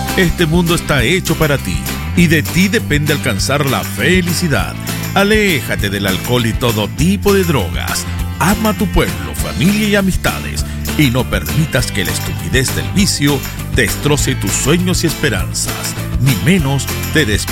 Este mundo está hecho para ti y de ti depende alcanzar la felicidad. Aléjate del alcohol y todo tipo de drogas. Ama a tu pueblo, familia y amistades y no permitas que la estupidez del vicio destroce tus sueños y esperanzas, ni menos te